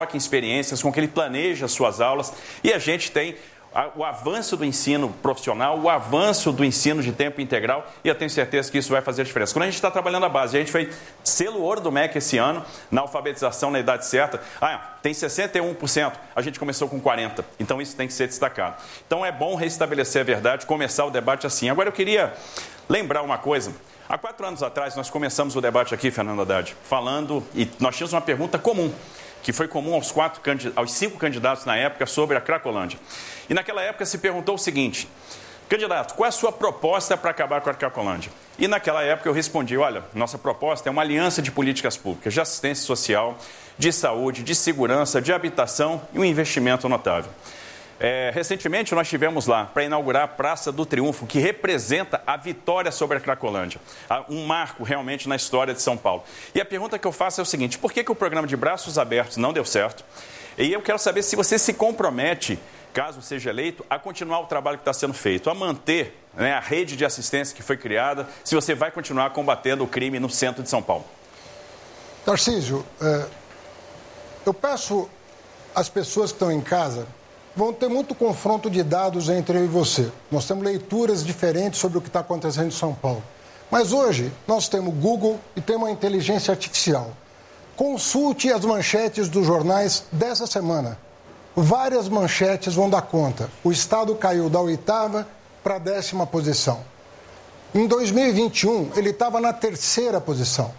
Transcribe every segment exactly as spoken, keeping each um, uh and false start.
em experiências, com que ele planeja suas aulas, e a gente tem o avanço do ensino profissional, o avanço do ensino de tempo integral, e eu tenho certeza que isso vai fazer a diferença. Quando a gente está trabalhando a base, a gente foi selo ouro do M E C esse ano, na alfabetização na idade certa, ah, tem sessenta e um por cento, a gente começou com quarenta por cento, então isso tem que ser destacado. Então é bom restabelecer a verdade, começar o debate assim. Agora eu queria lembrar uma coisa. Há quatro anos atrás nós começamos o debate aqui, Fernando Haddad, falando, e nós tínhamos uma pergunta comum, que foi comum aos, quatro, aos cinco candidatos na época sobre a Cracolândia. E naquela época se perguntou o seguinte: candidato, qual é a sua proposta para acabar com a Cracolândia? E naquela época eu respondi: olha, nossa proposta é uma aliança de políticas públicas, de assistência social, de saúde, de segurança, de habitação e um investimento notável. É, recentemente nós estivemos lá para inaugurar a Praça do Triunfo, que representa a vitória sobre a Cracolândia, um marco realmente na história de São Paulo. E a pergunta que eu faço é o seguinte: por que que o programa de Braços Abertos não deu certo? E eu quero saber se você se compromete, caso seja eleito, a continuar o trabalho que está sendo feito, a manter, né, a rede de assistência que foi criada, se você vai continuar combatendo o crime no centro de São Paulo. Tarcísio, eu peço às pessoas que estão em casa, vão ter muito confronto de dados entre eu e você. Nós temos leituras diferentes sobre o que está acontecendo em São Paulo. Mas hoje nós temos Google e temos a inteligência artificial. Consulte as manchetes dos jornais dessa semana. Várias manchetes vão dar conta. O Estado caiu da oitava para a décima posição. Em dois mil e vinte e um, ele estava na terceira posição.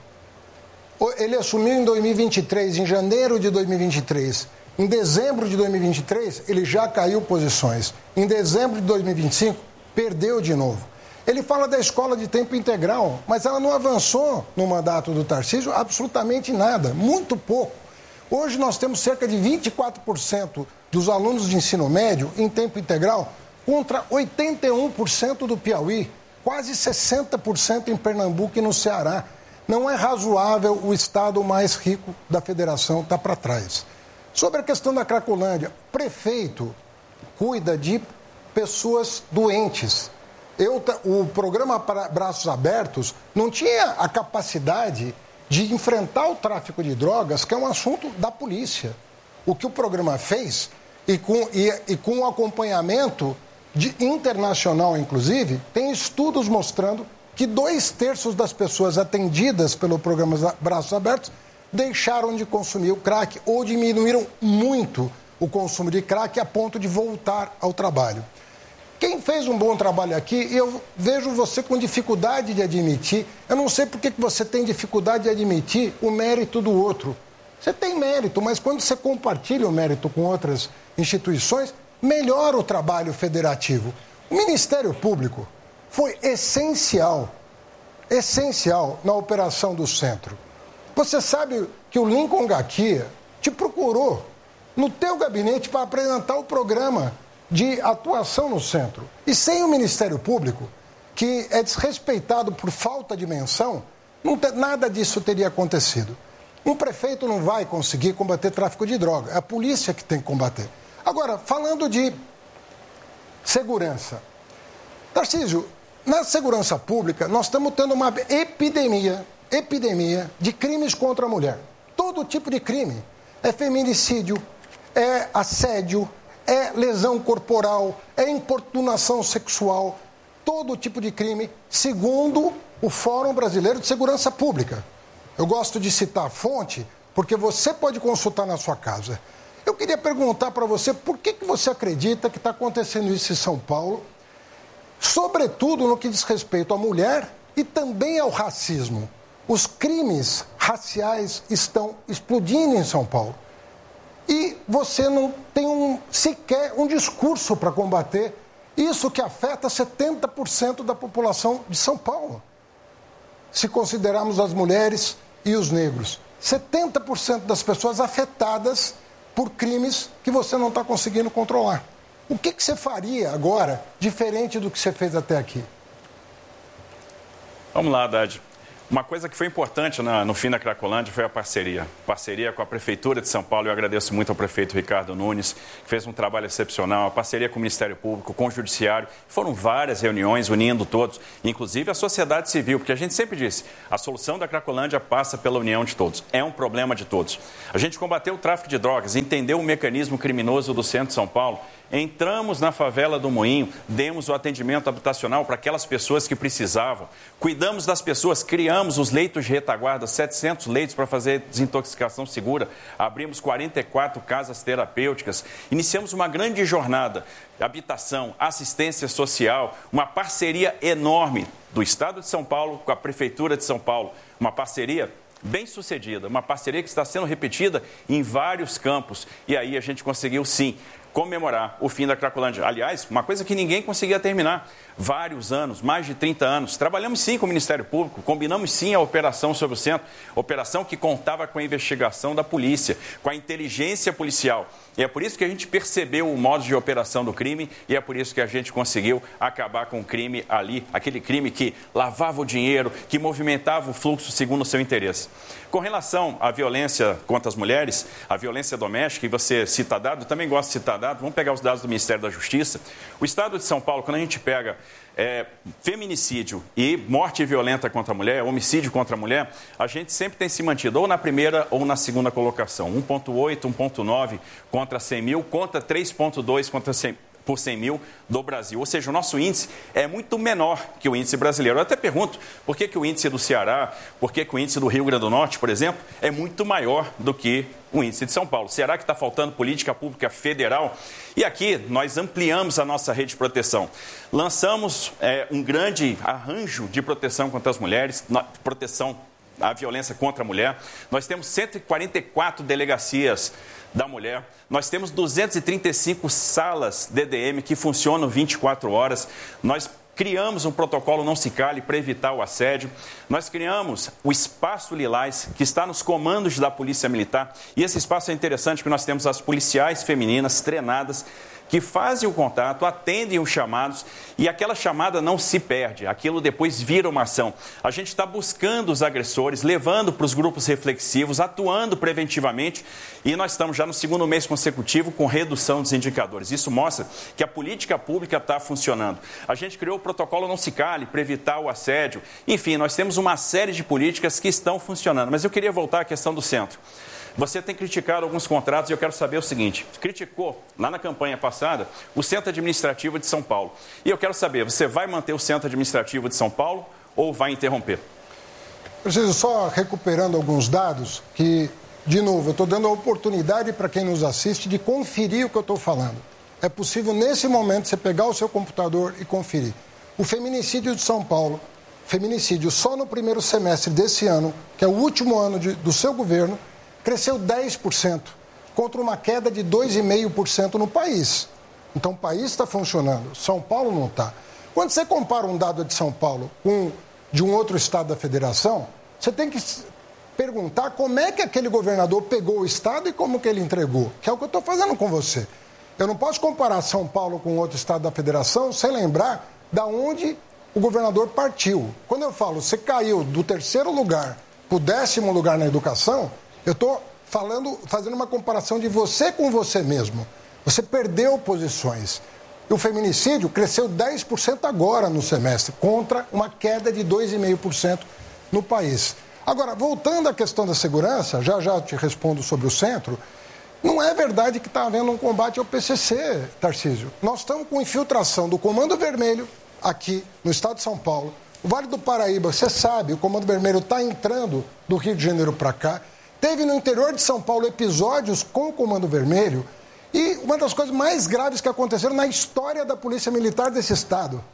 Ele assumiu em dois mil e vinte e três, em janeiro de dois mil e vinte e três. Em dezembro de dois mil e vinte e três, ele já caiu posições. Em dezembro de dois mil e vinte e cinco, perdeu de novo. Ele fala da escola de tempo integral, mas ela não avançou no mandato do Tarcísio absolutamente nada, muito pouco. Hoje nós temos cerca de vinte e quatro por cento dos alunos de ensino médio em tempo integral, contra oitenta e um por cento do Piauí, quase sessenta por cento em Pernambuco e no Ceará. Não é razoável o estado mais rico da federação estar para trás. Sobre a questão da Cracolândia, o prefeito cuida de pessoas doentes. Eu, o programa Braços Abertos não tinha a capacidade de enfrentar o tráfico de drogas, que é um assunto da polícia. O que o programa fez, e com, e, e com o acompanhamento de, internacional, inclusive, tem estudos mostrando que dois terços das pessoas atendidas pelo programa Braços Abertos deixaram de consumir o crack ou diminuíram muito o consumo de crack a ponto de voltar ao trabalho. Quem fez um bom trabalho aqui, eu vejo você com dificuldade de admitir, eu não sei por que você tem dificuldade de admitir o mérito do outro. Você tem mérito, mas quando você compartilha o mérito com outras instituições, melhora o trabalho federativo. O Ministério Público foi essencial, essencial na operação do centro. Você sabe que o Lincoln Gakia te procurou no teu gabinete para apresentar o programa de atuação no centro. E sem o Ministério Público, que é desrespeitado por falta de menção, não te, nada disso teria acontecido. Um prefeito não vai conseguir combater tráfico de droga, é a polícia que tem que combater. Agora, falando de segurança. Tarcísio, na segurança pública, nós estamos tendo uma epidemia epidemia de crimes contra a mulher. Todo tipo de crime. É feminicídio, é assédio, é lesão corporal, é importunação sexual. Todo tipo de crime, segundo o Fórum Brasileiro de Segurança Pública. Eu gosto de citar a fonte, porque você pode consultar na sua casa. Eu queria perguntar para você por que, que você acredita que está acontecendo isso em São Paulo, sobretudo no que diz respeito à mulher e também ao racismo. Os crimes raciais estão explodindo em São Paulo. E você não tem um, sequer um discurso para combater isso que afeta setenta por cento da população de São Paulo. Se considerarmos as mulheres e os negros. setenta por cento das pessoas afetadas por crimes que você não está conseguindo controlar. O que, que você faria agora, diferente do que você fez até aqui? Vamos lá, Haddad. Uma coisa que foi importante na, no fim da Cracolândia foi a parceria. Parceria com a Prefeitura de São Paulo. Eu agradeço muito ao prefeito Ricardo Nunes, que fez um trabalho excepcional. A parceria com o Ministério Público, com o Judiciário. Foram várias reuniões unindo todos, inclusive a sociedade civil, porque a gente sempre disse, a solução da Cracolândia passa pela união de todos. É um problema de todos. A gente combateu o tráfico de drogas, entendeu o mecanismo criminoso do centro de São Paulo. Entramos na favela do Moinho, demos o atendimento habitacional para aquelas pessoas que precisavam. Cuidamos das pessoas, criamos os leitos de retaguarda, setecentos leitos para fazer desintoxicação segura. Abrimos quarenta e quatro casas terapêuticas. Iniciamos uma grande jornada, habitação, assistência social, uma parceria enorme do Estado de São Paulo com a Prefeitura de São Paulo. Uma parceria bem sucedida, uma parceria que está sendo repetida em vários campos. E aí a gente conseguiu, sim, comemorar o fim da Cracolândia. Aliás, uma coisa que ninguém conseguia terminar. Vários anos, mais de trinta anos. Trabalhamos sim com o Ministério Público, combinamos sim a operação sobre o centro. Operação que contava com a investigação da polícia, com a inteligência policial. E é por isso que a gente percebeu o modo de operação do crime e é por isso que a gente conseguiu acabar com o crime ali, aquele crime que lavava o dinheiro, que movimentava o fluxo segundo o seu interesse. Com relação à violência contra as mulheres, a violência doméstica, e você cita dado, eu também gosto de citar dado, vamos pegar os dados do Ministério da Justiça. O Estado de São Paulo, quando a gente pega é, feminicídio e morte violenta contra a mulher, homicídio contra a mulher, a gente sempre tem se mantido ou na primeira ou na segunda colocação. um ponto oito, um ponto nove contra cem mil, contra três ponto dois contra cem por cem mil do Brasil. Ou seja, o nosso índice é muito menor que o índice brasileiro. Eu até pergunto, por que, que o índice do Ceará, por que, que o índice do Rio Grande do Norte, por exemplo, é muito maior do que o índice de São Paulo? Será que está faltando política pública federal? E aqui nós ampliamos a nossa rede de proteção. Lançamos é, um grande arranjo de proteção contra as mulheres, proteção à violência contra a mulher. Nós temos cento e quarenta e quatro delegacias da mulher. Nós temos duzentas e trinta e cinco salas D D M que funcionam vinte e quatro horas. Nós criamos um protocolo Não Se Cale para evitar o assédio. Nós criamos o Espaço Lilás, que está nos comandos da Polícia Militar. E esse espaço é interessante porque nós temos as policiais femininas treinadas que fazem o contato, atendem os chamados e aquela chamada não se perde, aquilo depois vira uma ação. A gente está buscando os agressores, levando para os grupos reflexivos, atuando preventivamente e nós estamos já no segundo mês consecutivo com redução dos indicadores. Isso mostra que a política pública está funcionando. A gente criou o protocolo Não Se Cale para evitar o assédio. Enfim, nós temos uma série de políticas que estão funcionando. Mas eu queria voltar à questão do centro. Você tem criticado alguns contratos e eu quero saber o seguinte, criticou lá na campanha passada o Centro Administrativo de São Paulo. E eu quero saber, você vai manter o Centro Administrativo de São Paulo ou vai interromper? Preciso só recuperando alguns dados que, de novo, eu estou dando a oportunidade para quem nos assiste de conferir o que eu estou falando. É possível, nesse momento, você pegar o seu computador e conferir. O feminicídio de São Paulo, feminicídio só no primeiro semestre desse ano, que é o último ano de, do seu governo, cresceu dez por cento, contra uma queda de dois vírgula cinco por cento no país. Então, o país está funcionando, São Paulo não está. Quando você compara um dado de São Paulo com de um outro estado da federação, você tem que perguntar como é que aquele governador pegou o estado e como que ele entregou, que é o que eu estou fazendo com você. Eu não posso comparar São Paulo com outro estado da federação sem lembrar da onde o governador partiu. Quando eu falo, você caiu do terceiro lugar para o décimo lugar na educação, eu estou falando, fazendo uma comparação de você com você mesmo. Você perdeu posições. O feminicídio cresceu dez por cento agora no semestre, contra uma queda de dois vírgula cinco por cento no país. Agora, voltando à questão da segurança, já já te respondo sobre o centro, não é verdade que está havendo um combate ao P C C, Tarcísio. Nós estamos com infiltração do Comando Vermelho aqui no estado de São Paulo. O Vale do Paraíba, você sabe, o Comando Vermelho está entrando do Rio de Janeiro para cá. Teve no interior de São Paulo episódios com o Comando Vermelho e uma das coisas mais graves que aconteceram na história da Polícia Militar desse estado.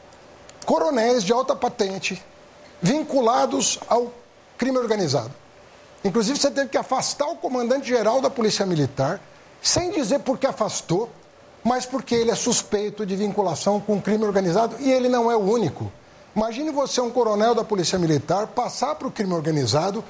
Coronéis de alta patente vinculados ao crime organizado. Inclusive, você teve que afastar o comandante-geral da Polícia Militar, sem dizer por que afastou, mas porque ele é suspeito de vinculação com o crime organizado e ele não é o único. Imagine você, um coronel da Polícia Militar, passar para o crime organizado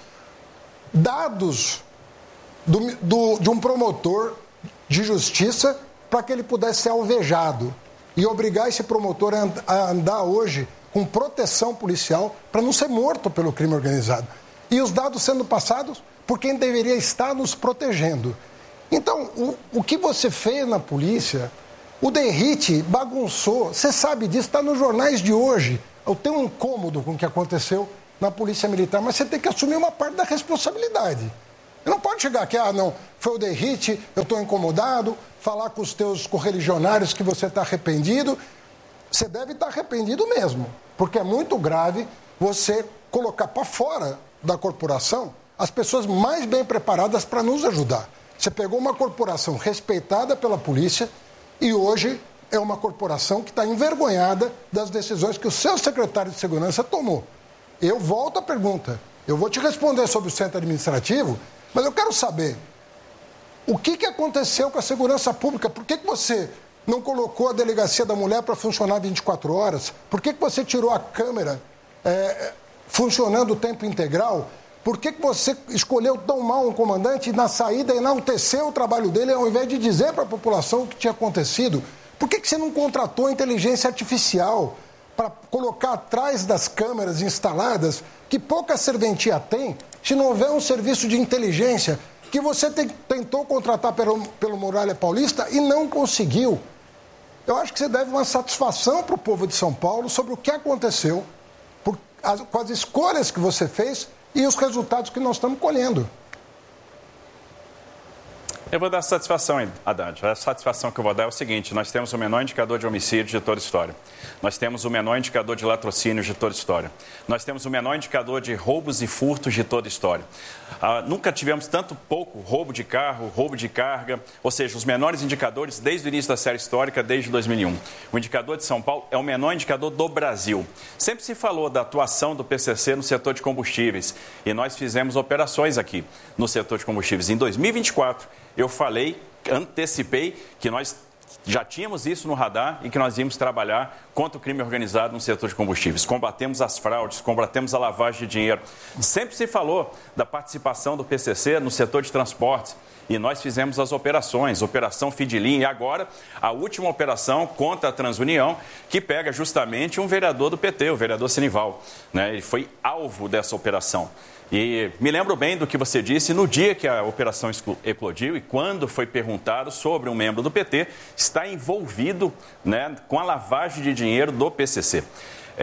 dados do, do, de um promotor de justiça para que ele pudesse ser alvejado e obrigar esse promotor a andar hoje com proteção policial, para não ser morto pelo crime organizado. E os dados sendo passados por quem deveria estar nos protegendo. Então, o, o que você fez na polícia, o Derrite bagunçou, você sabe disso, está nos jornais de hoje. Eu tenho um incômodo com o que aconteceu na Polícia Militar, mas você tem que assumir uma parte da responsabilidade. Você não pode chegar aqui, ah, não, foi o Derrite, eu estou incomodado, falar com os teus correligionários que você está arrependido. Você deve estar arrependido mesmo, porque é muito grave você colocar para fora da corporação as pessoas mais bem preparadas para nos ajudar. Você pegou uma corporação respeitada pela polícia e hoje é uma corporação que está envergonhada das decisões que o seu secretário de segurança tomou. Eu volto à pergunta. Eu vou te responder sobre o centro administrativo, mas eu quero saber o que, que aconteceu com a segurança pública. Por que, que você não colocou a delegacia da mulher para funcionar vinte e quatro horas? Por que, que você tirou a câmera é, funcionando o tempo integral? Por que, que você escolheu tão mal um comandante e na saída enalteceu o trabalho dele ao invés de dizer para a população o que tinha acontecido? Por que, que você não contratou inteligência artificial para colocar atrás das câmeras instaladas, que pouca serventia tem, se não houver um serviço de inteligência que você te, tentou contratar pelo, pelo Muralha Paulista e não conseguiu? Eu acho que você deve uma satisfação para o povo de São Paulo sobre o que aconteceu, por, as, com as escolhas que você fez e os resultados que nós estamos colhendo. Eu vou dar satisfação, Haddad. A satisfação que eu vou dar é o seguinte: nós temos o menor indicador de homicídio de toda a história. Nós temos o menor indicador de latrocínios de toda a história. Nós temos o menor indicador de roubos e furtos de toda a história. Ah, nunca tivemos tanto pouco roubo de carro, roubo de carga, ou seja, os menores indicadores desde o início da série histórica, desde dois mil e um. O indicador de São Paulo é o menor indicador do Brasil. Sempre se falou da atuação do P C C no setor de combustíveis e nós fizemos operações aqui no setor de combustíveis. Em dois mil e vinte e quatro, eu falei, antecipei que nós já tínhamos isso no radar e que nós íamos trabalhar contra o crime organizado no setor de combustíveis. Combatemos as fraudes, combatemos a lavagem de dinheiro. Sempre se falou da participação do P C C no setor de transportes e nós fizemos as operações, Operação Fidilim e agora a última operação contra a Transunião, que pega justamente um vereador do P T, o vereador Senival, né? Ele foi alvo dessa operação. E me lembro bem do que você disse no dia que a operação eclodiu e quando foi perguntado sobre um membro do P T está envolvido, né, com a lavagem de dinheiro do P C C.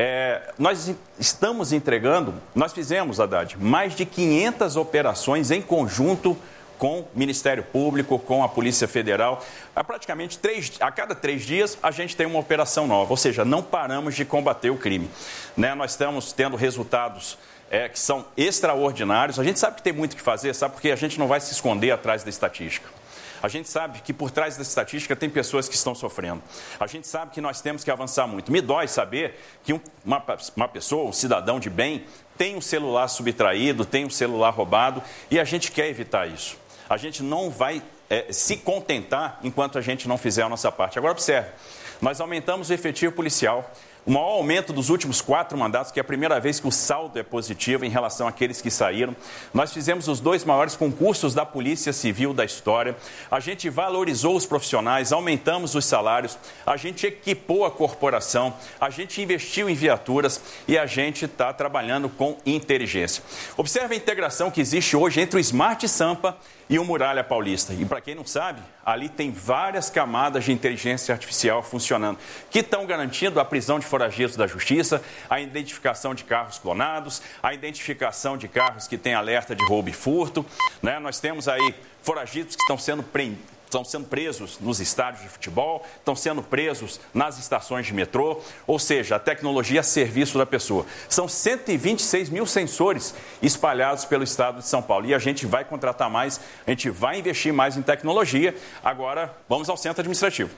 É, nós estamos entregando, nós fizemos, Haddad, mais de quinhentas operações em conjunto com o Ministério Público, com a Polícia Federal. Há praticamente três, a cada três dias a gente tem uma operação nova, ou seja, não paramos de combater o crime. Né? Nós estamos tendo resultados É, que são extraordinários. A gente sabe que tem muito o que fazer, sabe? Porque a gente não vai se esconder atrás da estatística. A gente sabe que por trás da estatística tem pessoas que estão sofrendo. A gente sabe que nós temos que avançar muito. Me dói saber que um, uma, uma pessoa, um cidadão de bem, tem um celular subtraído, tem um celular roubado e a gente quer evitar isso. A gente não vai é, se contentar enquanto a gente não fizer a nossa parte. Agora observe, nós aumentamos o efetivo policial. O maior aumento dos últimos quatro mandatos, que é a primeira vez que o saldo é positivo em relação àqueles que saíram. Nós fizemos os dois maiores concursos da Polícia Civil da história. A gente valorizou os profissionais, aumentamos os salários, a gente equipou a corporação, a gente investiu em viaturas e a gente está trabalhando com inteligência. Observe a integração que existe hoje entre o Smart Sampa e o Muralha Paulista. E para quem não sabe, ali tem várias camadas de inteligência artificial funcionando, que estão garantindo a prisão de foragidos da justiça, a identificação de carros clonados, a identificação de carros que têm alerta de roubo e furto. Né? Nós temos aí foragidos que estão sendo prendidos. Estão sendo presos nos estádios de futebol, estão sendo presos nas estações de metrô, ou seja, a tecnologia a serviço da pessoa. São cento e vinte e seis mil sensores espalhados pelo estado de São Paulo. E a gente vai contratar mais, a gente vai investir mais em tecnologia. Agora, vamos ao centro administrativo.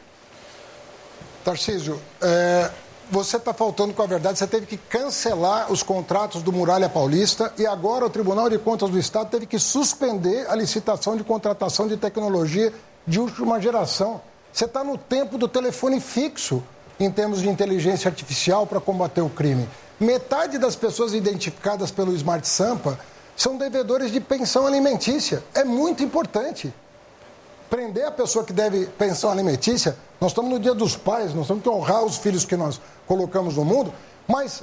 Tarcísio, é, você está faltando com a verdade. Você teve que cancelar os contratos do Muralha Paulista e agora o Tribunal de Contas do Estado teve que suspender a licitação de contratação de tecnologia de última geração. Você está no tempo do telefone fixo em termos de inteligência artificial para combater o crime. Metade das pessoas identificadas pelo Smart Sampa são devedores de pensão alimentícia. É muito importante. Prender a pessoa que deve pensão alimentícia, nós estamos no Dia dos Pais, nós temos que honrar os filhos que nós colocamos no mundo, Mas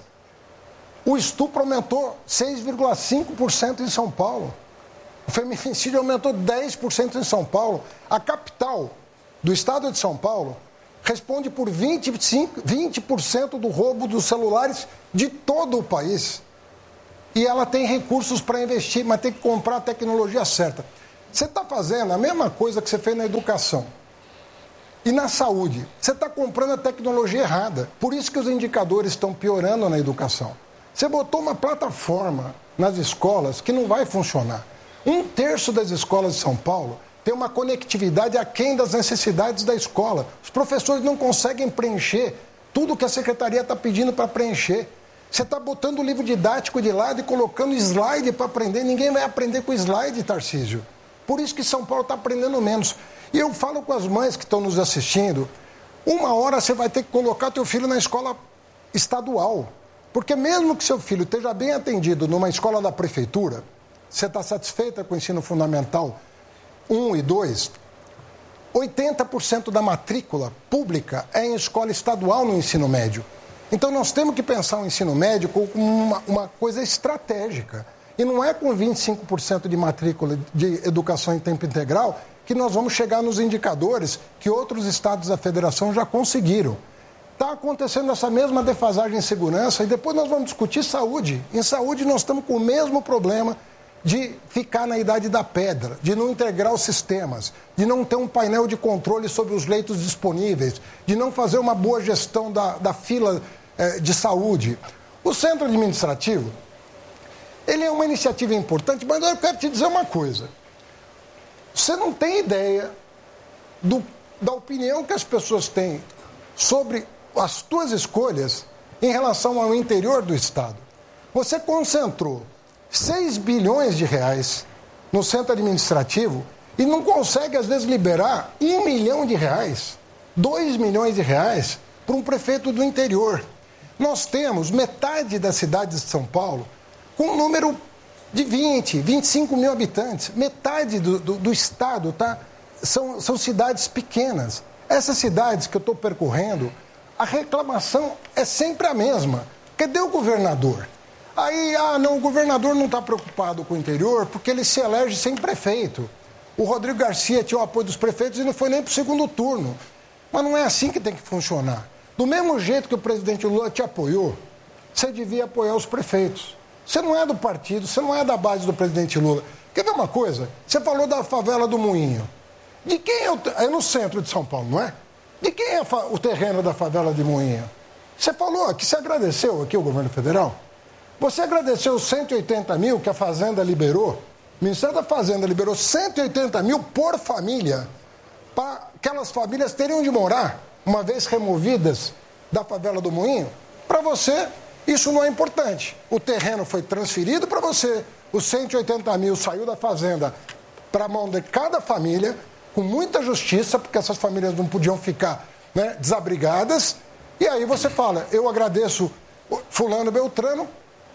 o estupro aumentou seis vírgula cinco por cento em São Paulo. O feminicídio aumentou dez por cento em São Paulo. A capital do estado de São Paulo responde por vinte e cinco, vinte por cento do roubo dos celulares de todo o país. E ela tem recursos para investir, mas tem que comprar a tecnologia certa. Você está fazendo a mesma coisa que você fez na educação e na saúde. Você está comprando a tecnologia errada. Por isso que os indicadores estão piorando na educação. Você botou uma plataforma nas escolas que não vai funcionar. Um terço das escolas de São Paulo tem uma conectividade aquém das necessidades da escola. Os professores não conseguem preencher tudo que a secretaria está pedindo para preencher. Você está botando o livro didático de lado e colocando slide para aprender. Ninguém vai aprender com slide, Tarcísio. Por isso que São Paulo está aprendendo menos. E eu falo com as mães que estão nos assistindo, uma hora você vai ter que colocar teu filho na escola estadual. Porque mesmo que seu filho esteja bem atendido numa escola da prefeitura, você está satisfeita com o ensino fundamental um e dois, oitenta por cento da matrícula pública é em escola estadual no ensino médio. Então nós temos que pensar o ensino médio como uma, uma coisa estratégica. E não é com vinte e cinco por cento de matrícula de educação em tempo integral que nós vamos chegar nos indicadores que outros estados da federação já conseguiram. Está acontecendo essa mesma defasagem em segurança e depois nós vamos discutir saúde. Em saúde nós estamos com o mesmo problema de ficar na idade da pedra, de não integrar os sistemas, de não ter um painel de controle sobre os leitos disponíveis, de não fazer uma boa gestão da, da fila eh, de saúde. O centro administrativo, ele é uma iniciativa importante, mas eu quero te dizer uma coisa. Você não tem ideia do, da opinião que as pessoas têm sobre as tuas escolhas em relação ao interior do Estado. Você concentrou seis bilhões de reais no centro administrativo e não consegue, às vezes, liberar um milhão de reais, dois milhões de reais para um prefeito do interior. Nós temos metade das cidades de São Paulo com um número de vinte, vinte e cinco mil habitantes. Metade do, do, do estado tá? são, são cidades pequenas. Essas cidades que eu estou percorrendo, a reclamação é sempre a mesma. Cadê o governador? Aí, ah, não, o governador não está preocupado com o interior porque ele se elege sem prefeito. O Rodrigo Garcia tinha o apoio dos prefeitos e não foi nem para o segundo turno. Mas não é assim que tem que funcionar. Do mesmo jeito que o presidente Lula te apoiou, você devia apoiar os prefeitos. Você não é do partido, você não é da base do presidente Lula. Quer ver uma coisa? Você falou da favela do Moinho. De quem é o... É no centro de São Paulo, não é? De quem é o terreno da favela de Moinho? Você falou que você agradeceu aqui o governo federal? Você agradeceu os cento e oitenta mil que a Fazenda liberou? O Ministério da Fazenda liberou cento e oitenta mil por família para aquelas famílias terem onde morar, uma vez removidas da favela do Moinho. Para você, isso não é importante. O terreno foi transferido para você, os cento e oitenta mil saiu da Fazenda para a mão de cada família, com muita justiça, porque essas famílias não podiam ficar, né, desabrigadas. E aí você fala, eu agradeço fulano Beltrano,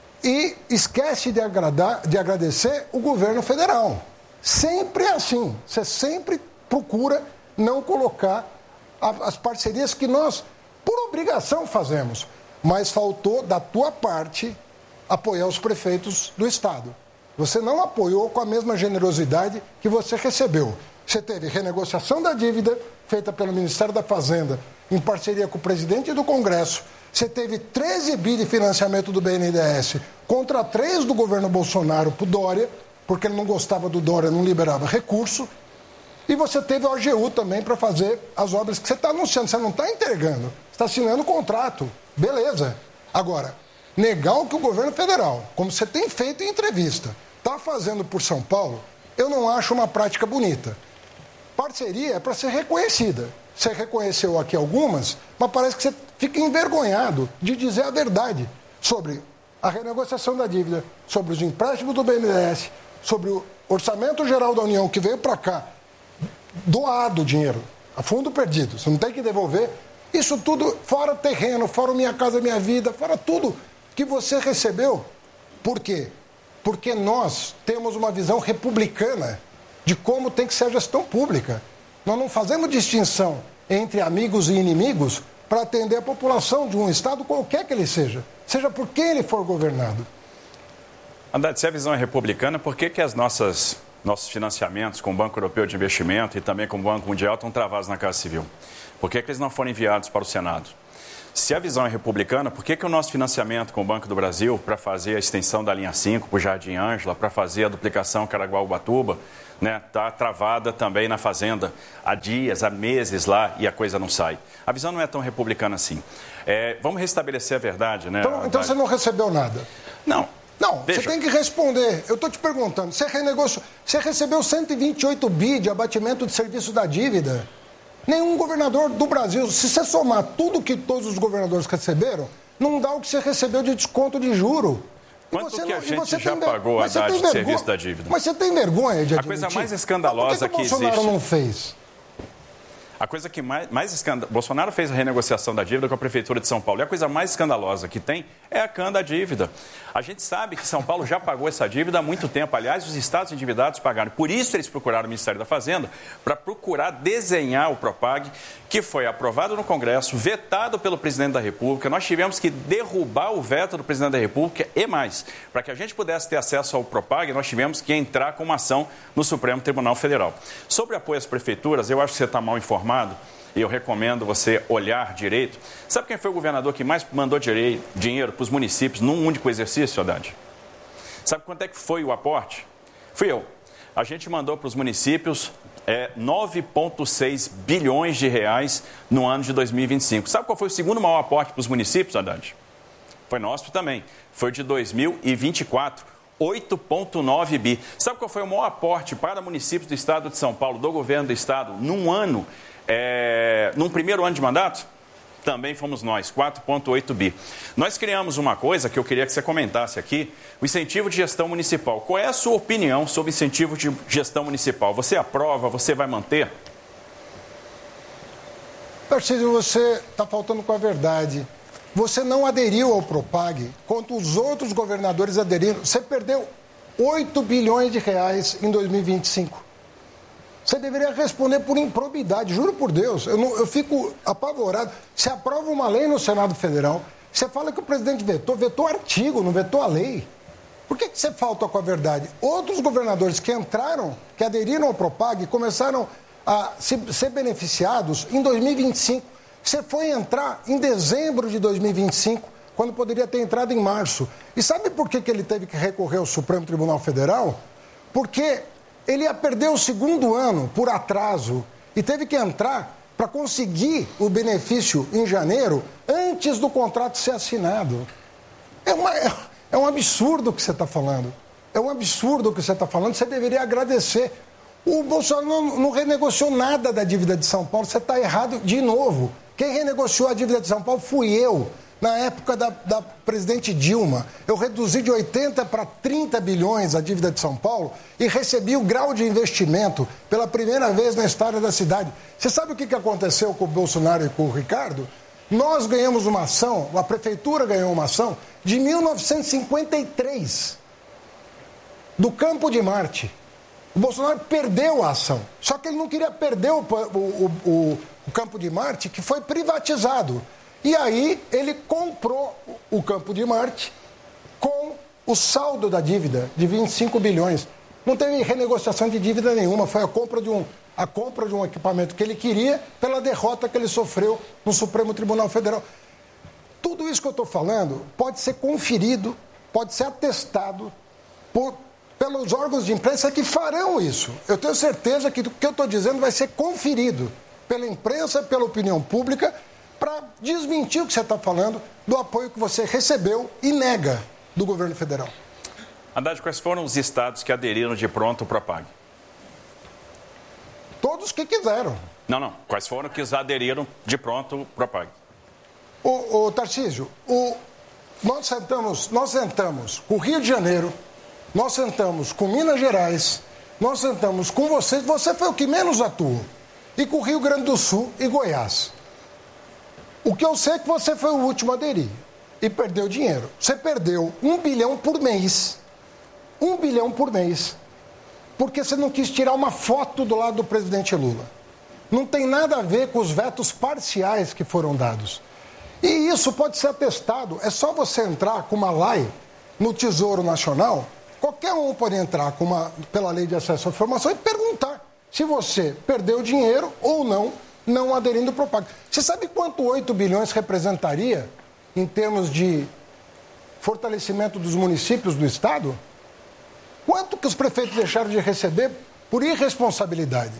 e esquece de, agradar, de agradecer o governo federal. Sempre é assim. Você sempre procura não colocar a, as parcerias que nós, por obrigação, fazemos. Mas faltou, da tua parte, apoiar os prefeitos do Estado. Você não apoiou com a mesma generosidade que você recebeu. Você teve renegociação da dívida, feita pelo Ministério da Fazenda, em parceria com o presidente do Congresso. Você teve treze bi de financiamento do B N D E S contra três do governo Bolsonaro para o Dória, porque ele não gostava do Dória, não liberava recurso. E você teve o A G U também para fazer as obras que você está anunciando. Você não está entregando, você está assinando o contrato. Beleza. Agora, negar o que o governo federal, como você tem feito em entrevista, está fazendo por São Paulo, eu não acho uma prática bonita. Parceria é para ser reconhecida. Você reconheceu aqui algumas, mas parece que você fica envergonhado de dizer a verdade sobre a renegociação da dívida, sobre os empréstimos do B N D E S, sobre o Orçamento Geral da União que veio para cá, doado o dinheiro, a fundo perdido, você não tem que devolver. Isso tudo fora terreno, fora Minha Casa Minha Vida, fora tudo que você recebeu. Por quê? Porque nós temos uma visão republicana de como tem que ser a gestão pública. Nós não fazemos distinção entre amigos e inimigos para atender a população de um estado qualquer que ele seja, seja por quem ele for governado. Haddad, se a visão é republicana, por que, que as nossas, nossos financiamentos com o Banco Europeu de Investimento e também com o Banco Mundial estão travados na Casa Civil? Por que, que eles não foram enviados para o Senado? Se a visão é republicana, por que, que o nosso financiamento com o Banco do Brasil para fazer a extensão da linha cinco para o Jardim Ângela, para fazer a duplicação Caraguá-Ubatuba, né, está travada também na Fazenda há dias, há meses lá e a coisa não sai? A visão não é tão republicana assim. É, vamos restabelecer a verdade, né? Então, então você não recebeu nada? Não. Não, Veja. Você tem que responder. Eu estou te perguntando, você renegociou, você recebeu cento e vinte e oito bi de abatimento de serviço da dívida? Nenhum governador do Brasil, se você somar tudo que todos os governadores receberam, não dá o que você recebeu de desconto de juro. Quanto que não, a gente já tem, pagou a Haddad de serviço da dívida? Mas você tem vergonha de admitir? A coisa mais escandalosa que, que o que Bolsonaro existe... não fez? A coisa que mais, mais escandalosa... Bolsonaro fez a renegociação da dívida com a Prefeitura de São Paulo. E a coisa mais escandalosa que tem é a CAN da dívida. A gente sabe que São Paulo já pagou essa dívida há muito tempo. Aliás, os estados endividados pagaram. Por isso eles procuraram o Ministério da Fazenda para procurar desenhar o Propag, que foi aprovado no Congresso, vetado pelo Presidente da República. Nós tivemos que derrubar o veto do Presidente da República e mais. Para que a gente pudesse ter acesso ao Propag, nós tivemos que entrar com uma ação no Supremo Tribunal Federal. Sobre apoio às prefeituras, eu acho que você está mal informado. E eu recomendo você olhar direito. Sabe quem foi o governador que mais mandou dinheiro para os municípios num único exercício, Haddad? Sabe quanto é que foi o aporte? Fui eu. A gente mandou para os municípios é, nove vírgula seis bilhões de reais no ano de dois mil e vinte e cinco. Sabe qual foi o segundo maior aporte para os municípios, Haddad? Foi nosso também. Foi de dois mil e vinte e quatro. oito vírgula nove bi. Sabe qual foi o maior aporte para municípios do estado de São Paulo, do governo do estado, num ano, é, num primeiro ano de mandato? Também fomos nós, quatro vírgula oito bi. Nós criamos uma coisa que eu queria que você comentasse aqui, o incentivo de gestão municipal. Qual é a sua opinião sobre incentivo de gestão municipal? Você aprova, você vai manter? Tarcísio, você está faltando com a verdade. Você não aderiu ao Propag, enquanto os outros governadores aderiram. Você perdeu oito bilhões de reais em dois mil e vinte e cinco. Você deveria responder por improbidade, juro por Deus. Eu, não, eu fico apavorado. Você aprova uma lei no Senado Federal, você fala que o presidente vetou, vetou artigo, não vetou a lei. Por que, que você falta com a verdade? Outros governadores que entraram, que aderiram ao Propag, começaram a se, ser beneficiados em dois mil e vinte e cinco. Você foi entrar em dezembro de dois mil e vinte e cinco, quando poderia ter entrado em março. E sabe por que, que ele teve que recorrer ao Supremo Tribunal Federal? Porque ele ia perder o segundo ano por atraso e teve que entrar para conseguir o benefício em janeiro antes do contrato ser assinado. É, uma, é, é um absurdo o que você está falando. É um absurdo o que você está falando. Você deveria agradecer. O Bolsonaro não, não renegociou nada da dívida de São Paulo. Você está errado de novo. Quem renegociou a dívida de São Paulo fui eu, na época da, da presidente Dilma. Eu reduzi de oitenta para trinta bilhões a dívida de São Paulo e recebi o grau de investimento pela primeira vez na história da cidade. Você sabe o que aconteceu com o Bolsonaro e com o Ricardo? Nós ganhamos uma ação, a prefeitura ganhou uma ação de mil novecentos e cinquenta e três, do Campo de Marte. O Bolsonaro perdeu a ação, só que ele não queria perder o, o, o, o Campo de Marte, que foi privatizado. E aí ele comprou o Campo de Marte com o saldo da dívida de vinte e cinco bilhões. Não teve renegociação de dívida nenhuma, foi a compra de um, a compra de um equipamento que ele queria pela derrota que ele sofreu no Supremo Tribunal Federal. Tudo isso que eu estou falando pode ser conferido, pode ser atestado por... pelos órgãos de imprensa que farão isso. Eu tenho certeza que o que eu estou dizendo vai ser conferido pela imprensa, pela opinião pública, para desmentir o que você está falando do apoio que você recebeu e nega do governo federal. Haddad, quais foram os estados que aderiram de pronto ao Propag? Todos que quiseram. Não, não. Quais foram que aderiram de pronto ao Propag? O, o Tarcísio, o, nós sentamos, nós sentamos com o Rio de Janeiro, nós sentamos com Minas Gerais, nós sentamos com vocês, você foi o que menos atuou, e com o Rio Grande do Sul e Goiás. O que eu sei é que você foi o último a aderir e perdeu dinheiro. Você perdeu um bilhão por mês, um bilhão por mês, porque você não quis tirar uma foto do lado do presidente Lula. não tem nada a ver com os vetos parciais que foram dados. E isso pode ser atestado. É só você entrar com uma lei no Tesouro Nacional, qualquer um pode entrar com uma, pela Lei de Acesso à Informação e perguntar se você perdeu dinheiro ou não, não aderindo ao Propag. Você sabe quanto oito bilhões representaria em termos de fortalecimento dos municípios do Estado? Quanto que os prefeitos deixaram de receber por irresponsabilidade?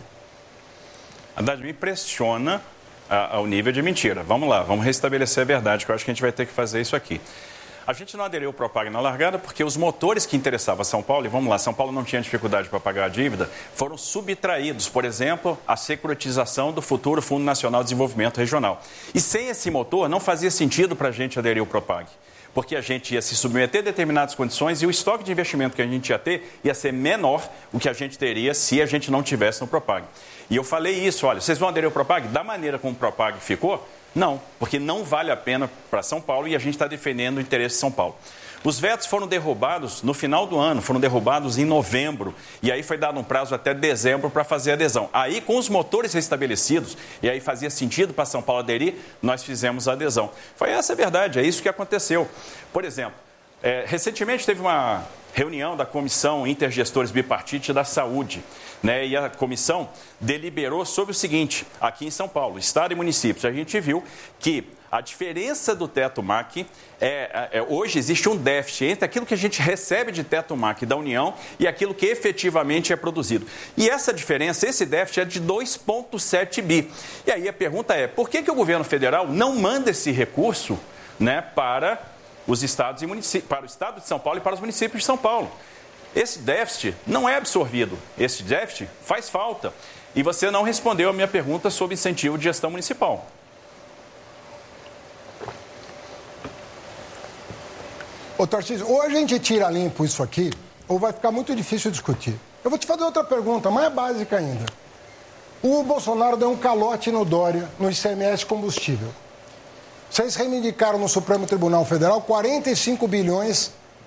Haddad, me impressiona a, ao nível de mentira. Vamos lá, vamos restabelecer a verdade, que eu acho que a gente vai ter que fazer isso aqui. A gente não aderiu ao Propag na largada porque os motores que interessavam São Paulo, e vamos lá, São Paulo não tinha dificuldade para pagar a dívida, foram subtraídos. Por exemplo, a securitização do futuro Fundo Nacional de Desenvolvimento Regional. E sem esse motor, não fazia sentido para a gente aderir ao Propag, porque a gente ia se submeter a determinadas condições e o estoque de investimento que a gente ia ter ia ser menor o que a gente teria se a gente não tivesse no Propag. E eu falei isso, olha, vocês vão aderir ao Propag? Da maneira como o Propag ficou, não, porque não vale a pena para São Paulo e a gente está defendendo o interesse de São Paulo. Os vetos foram derrubados no final do ano, foram derrubados em novembro, e aí foi dado um prazo até dezembro para fazer a adesão. Aí, com os motores restabelecidos, e aí fazia sentido para São Paulo aderir, nós fizemos a adesão. Foi essa a verdade, é isso que aconteceu. Por exemplo, é, recentemente teve uma reunião da Comissão Intergestores Bipartite da Saúde, né? E a comissão deliberou sobre o seguinte, aqui em São Paulo, Estado e municípios, a gente viu que a diferença do teto M A C, é, é, hoje existe um déficit entre aquilo que a gente recebe de teto M A C da União e aquilo que efetivamente é produzido. E essa diferença, esse déficit é de dois vírgula sete bi. E aí a pergunta é, por que que o governo federal não manda esse recurso, né, para os estados e municípios, para o estado de São Paulo e para os municípios de São Paulo? Esse déficit não é absorvido, esse déficit faz falta. E você não respondeu a minha pergunta sobre incentivo de gestão municipal. Ô, Tarcísio, ou a gente tira limpo isso aqui, ou vai ficar muito difícil discutir. Eu vou te fazer outra pergunta, mais básica ainda. O Bolsonaro deu um calote no Dória, no I C M S combustível. Vocês reivindicaram no Supremo Tribunal Federal quarenta e cinco bilhões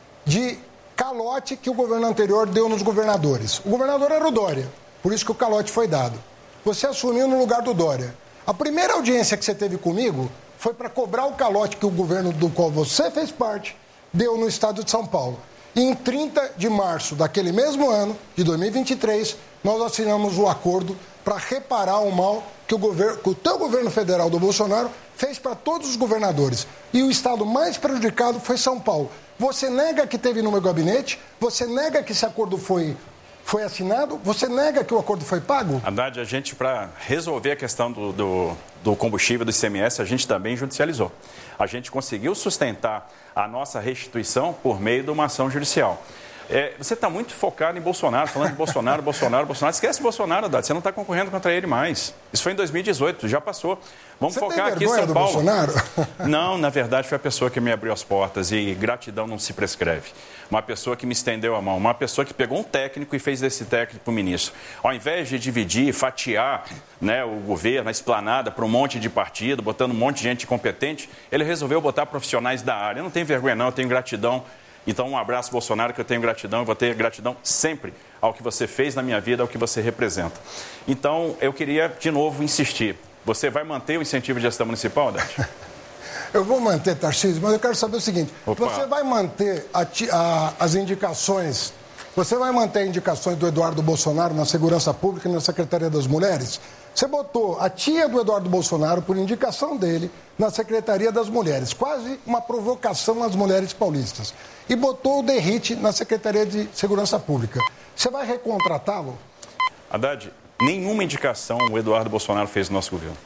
de calote que o governo anterior deu nos governadores. O governador era o Dória, por isso que o calote foi dado. Você assumiu no lugar do Dória. A primeira audiência que você teve comigo foi para cobrar o calote que o governo do qual você fez parte deu no estado de São Paulo. E em trinta de março daquele mesmo ano, de dois mil e vinte e três, nós assinamos o acordo para reparar o mal que o, governo, que o teu governo federal do Bolsonaro fez para todos os governadores. E o estado mais prejudicado foi São Paulo. Você nega que teve no meu gabinete? Você nega que esse acordo foi, foi assinado? Você nega que o acordo foi pago? Haddad, a gente, para resolver a questão do, do, do combustível, do I C M S, a gente também judicializou. A gente conseguiu sustentar a nossa restituição por meio de uma ação judicial. É, você está muito focado em Bolsonaro, falando de Bolsonaro, Bolsonaro, Bolsonaro. Esquece Bolsonaro, Haddad, você não está concorrendo contra ele mais. Isso foi em dois mil e dezoito, já passou. Vamos você focar tem aqui em São do Paulo. Bolsonaro? Não, na verdade foi a pessoa que me abriu as portas e gratidão não se prescreve. Uma pessoa que me estendeu a mão, uma pessoa que pegou um técnico e fez desse técnico o ministro. Ao invés de dividir, fatiar, né, o governo, a esplanada para um monte de partido, botando um monte de gente competente, ele resolveu botar profissionais da área. Eu não tenho vergonha não, eu tenho gratidão. Então, um abraço, Bolsonaro, que eu tenho gratidão, eu vou ter gratidão sempre ao que você fez na minha vida, ao que você representa. Então, eu queria, de novo, insistir. Você vai manter o incentivo de gestão municipal, Haddad? Eu vou manter, Tarcísio, mas eu quero saber o seguinte. Opa. Você vai manter a, a, as indicações, você vai manter indicações do Eduardo Bolsonaro na Segurança Pública e na Secretaria das Mulheres? Você botou a tia do Eduardo Bolsonaro, por indicação dele, na Secretaria das Mulheres. Quase uma provocação às mulheres paulistas. E botou o Derrite na Secretaria de Segurança Pública. Você vai recontratá-lo? Haddad, nenhuma indicação o Eduardo Bolsonaro fez no nosso governo.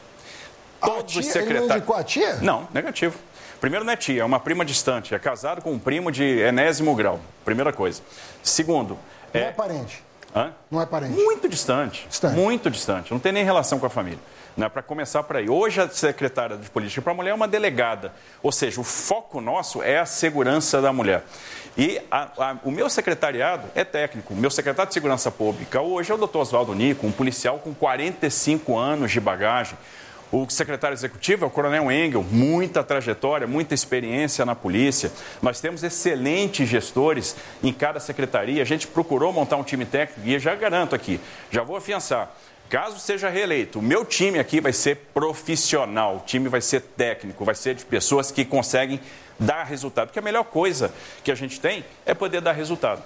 Todos os secretários... Ele não indicou a tia? Não, negativo. Primeiro, não é tia, é uma prima distante. É casado com um primo de enésimo grau. Primeira coisa. Segundo... Não é, é parente? Hã? Não é parente? Muito distante. Distante. Muito distante. Não tem nem relação com a família. Né? Para começar por aí. Hoje, a secretária de Política para a Mulher é uma delegada. Ou seja, o foco nosso é a segurança da mulher. E a, a, o meu secretariado é técnico. O meu secretário de Segurança Pública hoje é o doutor Oswaldo Nico, um policial com quarenta e cinco anos de bagagem. O secretário executivo é o Coronel Engel, muita trajetória, muita experiência na polícia. Nós temos excelentes gestores em cada secretaria. A gente procurou montar um time técnico e eu já garanto aqui, já vou afiançar. caso seja reeleito, o meu time aqui vai ser profissional, o time vai ser técnico, vai ser de pessoas que conseguem dar resultado. Porque a melhor coisa que a gente tem é poder dar resultado.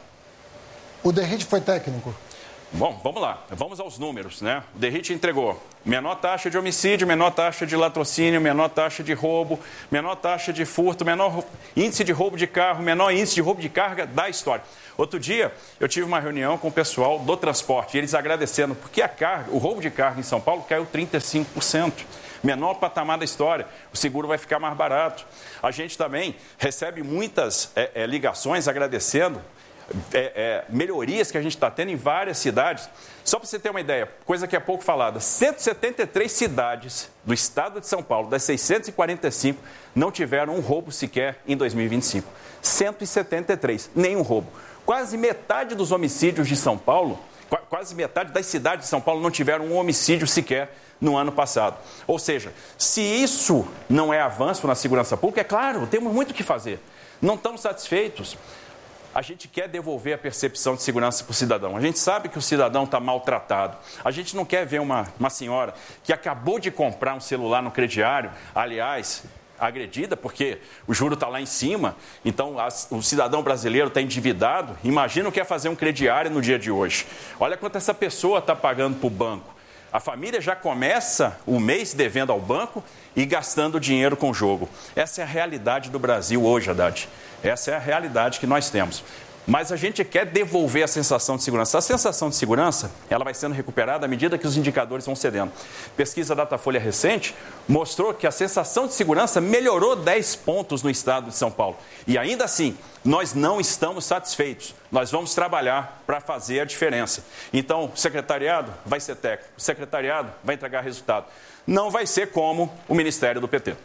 O Derrite foi técnico? Bom, vamos lá. Vamos aos números, né? O Derrite entregou menor taxa de homicídio, menor taxa de latrocínio, menor taxa de roubo, menor taxa de furto, menor índice de roubo de carro, menor índice de roubo de carga da história. Outro dia, eu tive uma reunião com o pessoal do transporte, e eles agradecendo, porque a carga, o roubo de carga em São Paulo caiu trinta e cinco por cento. Menor patamar da história, o seguro vai ficar mais barato. A gente também recebe muitas é, é, ligações agradecendo É, é, melhorias que a gente está tendo em várias cidades. Só para você ter uma ideia, coisa que é pouco falada, cento e setenta e três cidades do estado de São Paulo, das seiscentas e quarenta e cinco, não tiveram um roubo sequer em dois mil e vinte e cinco. cento e setenta e três, nenhum roubo. Quase metade dos homicídios de São Paulo, quase metade das cidades de São Paulo não tiveram um homicídio sequer no ano passado. Ou seja, se isso não é avanço na segurança pública, é claro, temos muito o que fazer. Não estamos satisfeitos. A gente quer devolver a percepção de segurança para o cidadão. A gente sabe que o cidadão está maltratado. A gente não quer ver uma, uma senhora que acabou de comprar um celular no crediário, aliás, agredida, porque o juro está lá em cima, então a, o cidadão brasileiro está endividado. Imagina o que é fazer um crediário no dia de hoje. Olha quanto essa pessoa está pagando para o banco. A família já começa o mês devendo ao banco e gastando dinheiro com o jogo. Essa é a realidade do Brasil hoje, Haddad. Essa é a realidade que nós temos. Mas a gente quer devolver a sensação de segurança. A sensação de segurança, ela vai sendo recuperada à medida que os indicadores vão cedendo. Pesquisa Datafolha recente mostrou que a sensação de segurança melhorou dez pontos no estado de São Paulo. E ainda assim, nós não estamos satisfeitos. Nós vamos trabalhar para fazer a diferença. Então, o secretariado vai ser técnico, o secretariado vai entregar resultado. Não vai ser como o Ministério do P T.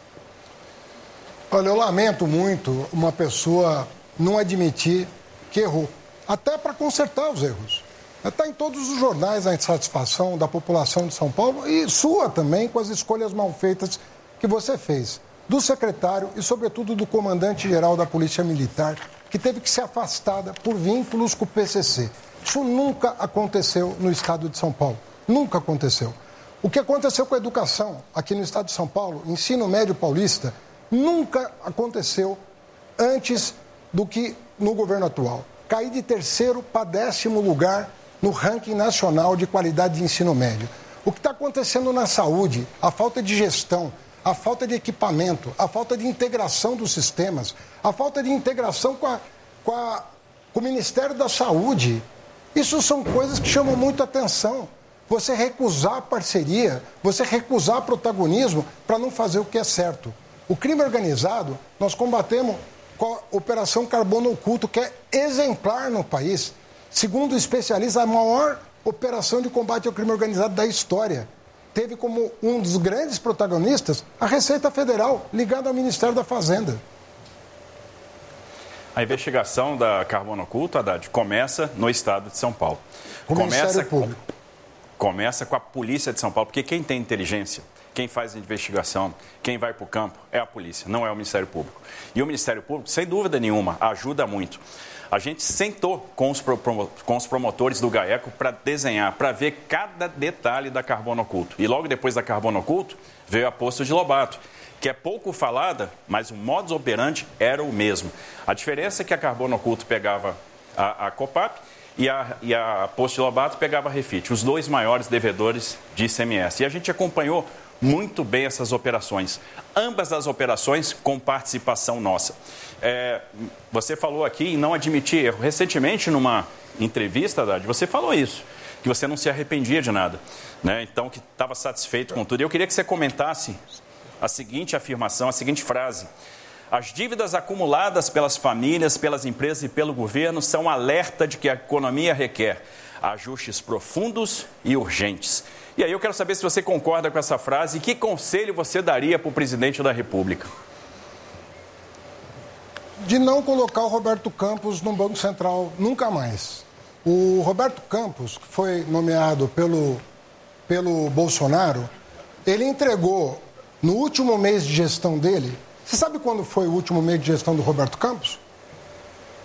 Olha, eu lamento muito uma pessoa não admitir que errou, até para consertar os erros. Está em todos os jornais a insatisfação da população de São Paulo e sua também com as escolhas mal feitas que você fez, do secretário e, sobretudo, do comandante-geral da Polícia Militar, que teve que ser afastada por vínculos com o P C C. Isso nunca aconteceu no estado de São Paulo, nunca aconteceu. O que aconteceu com a educação aqui no estado de São Paulo, ensino médio paulista, nunca aconteceu antes do que no governo atual. Cair de terceiro para décimo lugar no ranking nacional de qualidade de ensino médio. O que está acontecendo na saúde, a falta de gestão, a falta de equipamento, a falta de integração dos sistemas, a falta de integração com, a, com, a, com o Ministério da Saúde, isso são coisas que chamam muito atenção. Você recusar parceria, você recusar protagonismo para não fazer o que é certo. O crime organizado, nós combatemos com a Operação Carbono Oculto, que é exemplar no país. Segundo especialistas, a maior operação de combate ao crime organizado da história. Teve como um dos grandes protagonistas a Receita Federal, ligada ao Ministério da Fazenda. A investigação da Carbono Oculto, Haddad, começa no estado de São Paulo. O começa Ministério Público. Com, começa com a Polícia de São Paulo, porque quem tem inteligência, quem faz a investigação, quem vai para o campo é a polícia, não é o Ministério Público. E o Ministério Público, sem dúvida nenhuma, ajuda muito. A gente sentou com os, pro, com os promotores do GAECO para desenhar, para ver cada detalhe da Carbono Oculto. E logo depois da Carbono Oculto, veio a Poço de Lobato, que é pouco falada, mas o modus operandi era o mesmo. A diferença é que a Carbono Oculto pegava a, a Copap e a, e a Poço de Lobato pegava a Refit, os dois maiores devedores de I C M S. E a gente acompanhou muito bem essas operações. Ambas as operações com participação nossa. É, você falou aqui em não admitir erro. Recentemente, numa entrevista, Haddad, você falou isso, que você não se arrependia de nada, né? Então, que estava satisfeito com tudo. Eu queria que você comentasse a seguinte afirmação, a seguinte frase. As dívidas acumuladas pelas famílias, pelas empresas e pelo governo são um alerta de que a economia requer ajustes profundos e urgentes. E aí eu quero saber se você concorda com essa frase e que conselho você daria para o presidente da República? De não colocar o Roberto Campos no Banco Central nunca mais. O Roberto Campos, que foi nomeado pelo, pelo Bolsonaro, ele entregou no último mês de gestão dele. Você sabe quando foi o último mês de gestão do Roberto Campos?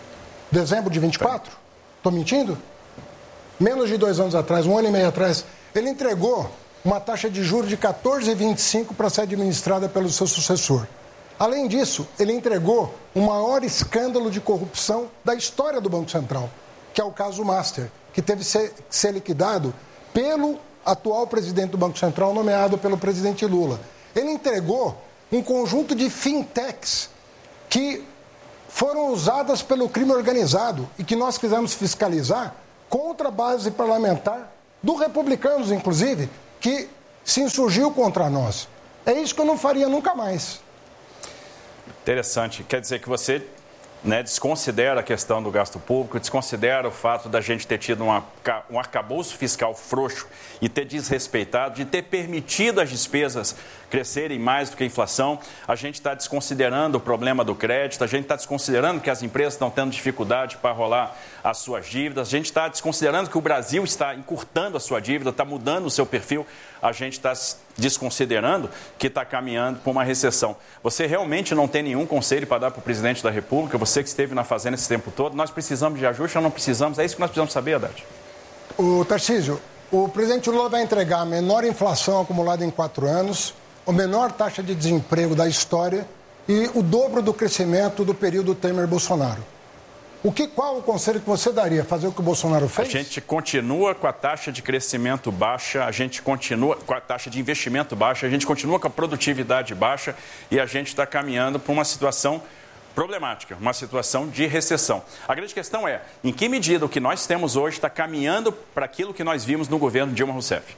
Dezembro de vinte e quatro? Estou mentindo? Menos de dois anos atrás, um ano e meio atrás. ele entregou uma taxa de juros de quatorze vírgula vinte e cinco para ser administrada pelo seu sucessor. Além disso, ele entregou o maior escândalo de corrupção da história do Banco Central, que é o caso Master, que teve que ser, ser liquidado pelo atual presidente do Banco Central, nomeado pelo presidente Lula. Ele entregou um conjunto de fintechs que foram usadas pelo crime organizado e que nós quisemos fiscalizar contra a base parlamentar, do Republicanos, inclusive, que se insurgiu contra nós. É isso que eu não faria nunca mais. Interessante. Quer dizer que você, né, desconsidera a questão do gasto público, desconsidera o fato da gente ter tido uma, um arcabouço fiscal frouxo e ter desrespeitado, de ter permitido as despesas crescerem mais do que a inflação. A gente está desconsiderando o problema do crédito, a gente está desconsiderando que as empresas estão tendo dificuldade para rolar as suas dívidas, a gente está desconsiderando que o Brasil está encurtando a sua dívida, está mudando o seu perfil, a gente está desconsiderando que está caminhando para uma recessão. Você realmente não tem nenhum conselho para dar para o presidente da República, você que esteve na Fazenda esse tempo todo? Nós precisamos de ajuste ou não precisamos? É isso que nós precisamos saber, Haddad. O Tarcísio, o presidente Lula vai entregar a menor inflação acumulada em quatro anos, a menor taxa de desemprego da história e o dobro do crescimento do período Temer-Bolsonaro. O que, qual o conselho que você daria? Fazer o que o Bolsonaro fez? A gente continua com a taxa de crescimento baixa, a gente continua com a taxa de investimento baixa, a gente continua com a produtividade baixa e a gente está caminhando para uma situação problemática, uma situação de recessão. A grande questão é, em que medida o que nós temos hoje está caminhando para aquilo que nós vimos no governo Dilma Rousseff?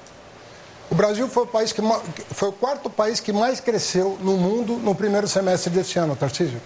O Brasil foi o, país que, foi o quarto país que mais cresceu no mundo no primeiro semestre desse ano, Tarcísio.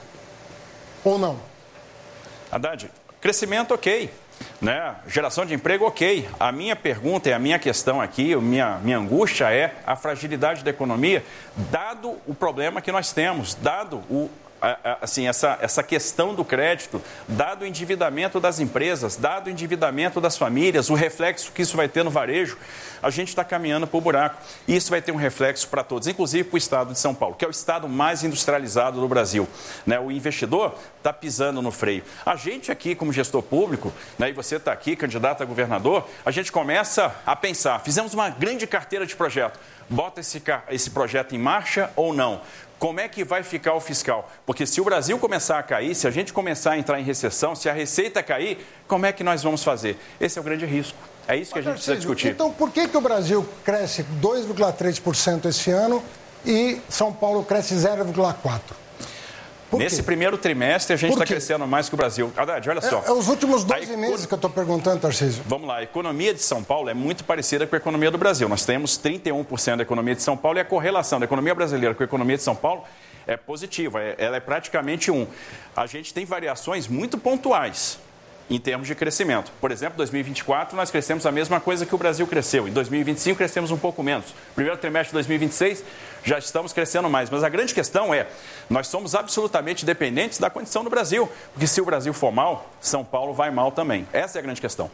Ou não? Haddad, crescimento ok, né? Geração de emprego ok. A minha pergunta e a minha questão aqui, a minha, minha angústia é a fragilidade da economia, dado o problema que nós temos, dado o assim, essa, essa questão do crédito, dado o endividamento das empresas, dado o endividamento das famílias, o reflexo que isso vai ter no varejo, a gente está caminhando para o buraco. E isso vai ter um reflexo para todos, inclusive para o estado de São Paulo, que é o estado mais industrializado do Brasil, né? O investidor está pisando no freio. A gente aqui, como gestor público, né, e você está aqui, candidato a governador, a gente começa a pensar, fizemos uma grande carteira de projeto, bota esse, esse projeto em marcha ou não? Como é que vai ficar o fiscal? Porque se o Brasil começar a cair, se a gente começar a entrar em recessão, se a receita cair, como é que nós vamos fazer? Esse é o grande risco. É isso que a gente precisa discutir. Então, por que, que o Brasil cresce dois vírgula três por cento esse ano e São Paulo cresce zero vírgula quatro por cento? Nesse primeiro trimestre, a gente está crescendo mais que o Brasil. Haddad, olha só. É, é os últimos doze econ... meses que eu estou perguntando, Tarcísio. Vamos lá. A economia de São Paulo é muito parecida com a economia do Brasil. Nós temos trinta e um por cento da economia de São Paulo e a correlação da economia brasileira com a economia de São Paulo é positiva. Ela é praticamente um. A gente tem variações muito pontuais em termos de crescimento. Por exemplo, em dois mil e vinte e quatro, nós crescemos a mesma coisa que o Brasil cresceu. Em dois mil e vinte e cinco, crescemos um pouco menos. Primeiro trimestre de dois mil e vinte e seis, já estamos crescendo mais. Mas a grande questão é, nós somos absolutamente dependentes da condição do Brasil. Porque se o Brasil for mal, São Paulo vai mal também. Essa é a grande questão.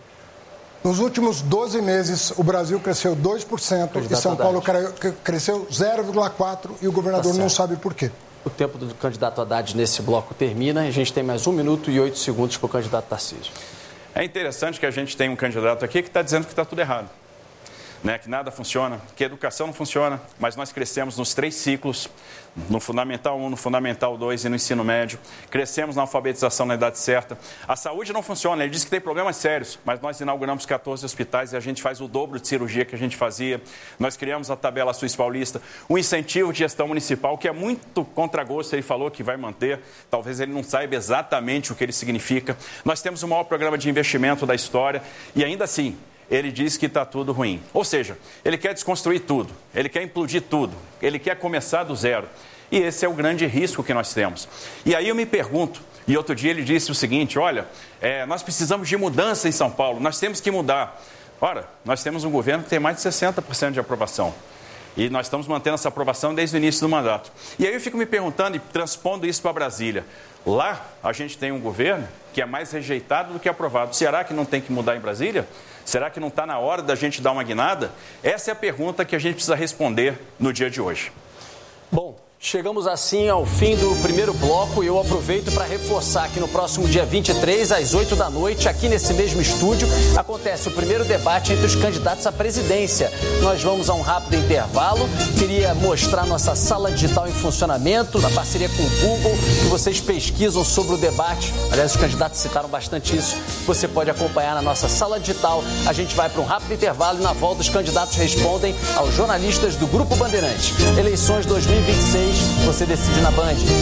Nos últimos doze meses, o Brasil cresceu dois por cento e São Paulo cresceu zero vírgula quatro por cento e o governador não sabe por quê. O tempo do candidato Haddad nesse bloco termina. A gente tem mais um minuto e oito segundos para o candidato Tarcísio. É interessante que a gente tem um candidato aqui que está dizendo que está tudo errado. Né? Que nada funciona, que a educação não funciona, mas nós crescemos nos três ciclos, no Fundamental um, no Fundamental dois e no ensino médio. Crescemos na alfabetização na idade certa. A saúde não funciona, ele disse que tem problemas sérios, mas nós inauguramos quatorze hospitais e a gente faz o dobro de cirurgia que a gente fazia. Nós criamos a tabela Suíça Paulista, o incentivo de gestão municipal, que é muito contra gosto, ele falou que vai manter, talvez ele não saiba exatamente o que ele significa. Nós temos o maior programa de investimento da história e ainda assim, ele diz que está tudo ruim. Ou seja, ele quer desconstruir tudo, ele quer implodir tudo, ele quer começar do zero. E esse é o grande risco que nós temos. E aí eu me pergunto, e outro dia ele disse o seguinte, olha, é, nós precisamos de mudança em São Paulo, nós temos que mudar. Ora, nós temos um governo que tem mais de sessenta por cento de aprovação. E nós estamos mantendo essa aprovação desde o início do mandato. E aí eu fico me perguntando e transpondo isso para Brasília. Lá a gente tem um governo que é mais rejeitado do que aprovado. Será que não tem que mudar em Brasília? Será que não está na hora da gente dar uma guinada? Essa é a pergunta que a gente precisa responder no dia de hoje. Bom, Chegamos assim ao fim do primeiro bloco e eu aproveito para reforçar que no próximo dia vinte e três, às oito da noite, aqui nesse mesmo estúdio, acontece o primeiro debate entre os candidatos à presidência. Nós vamos a um rápido intervalo. Queria mostrar nossa sala digital em funcionamento, na parceria com o Google, que vocês pesquisam sobre o debate. Aliás, os candidatos citaram bastante isso. Você pode acompanhar na nossa sala digital. A gente vai para um rápido intervalo e na volta os candidatos respondem aos jornalistas do Grupo Bandeirantes. Eleições dois mil e vinte e seis. Você decide na Band.